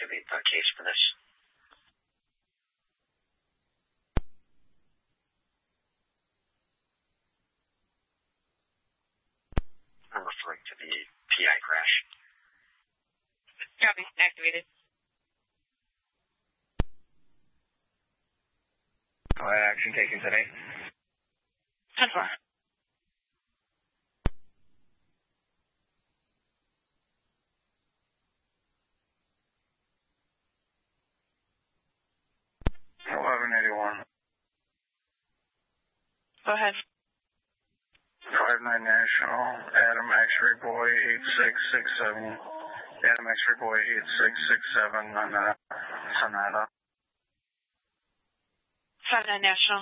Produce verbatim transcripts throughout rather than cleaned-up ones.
activate the case for this. I'm referring to the P I crash. Copy. Activated. Alright, action taken today. ten four. eleven eighty-one. Go ahead. five nine National, Adam X-Ray Boy eight six six seven. Adam X-Ray Boy eight six six seven on uh, Sonata. five nine National.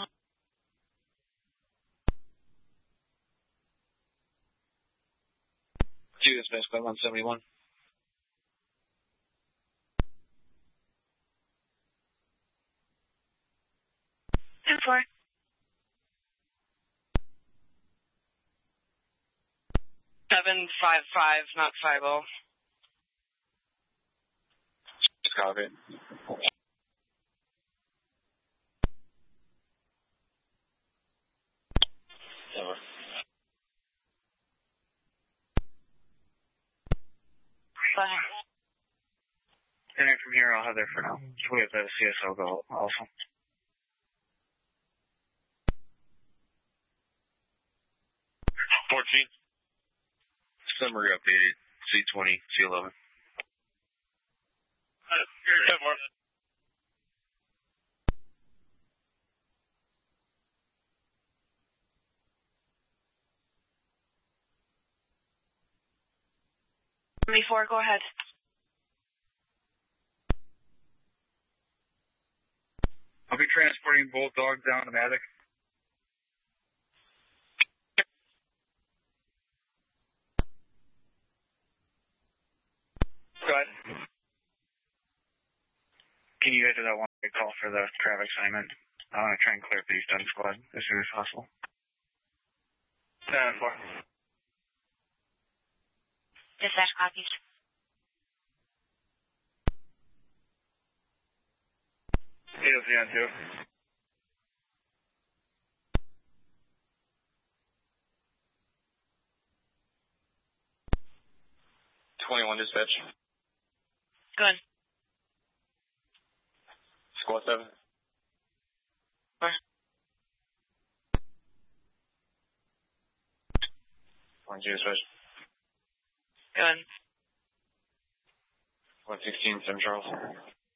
Two dispatch by one seventy-one. ten four. seven five five, not five oh. Copy. Over. Bye. Then from here, I'll have there for now. Just wait for the C S O go also. fourteen. Summary updated. C twenty, C eleven. ten four. seventy-four, go ahead. I'll be transporting both dogs down to Matic. Go ahead. Can you guys do that one call for the traffic assignment? I want to try and clear up the East End squad as soon as possible. ten four. Dispatch copies. eight oh three on two. twenty-one dispatch. Good. Squad seven. Four. one two dispatch. Good. one sixteen, Sam Charles.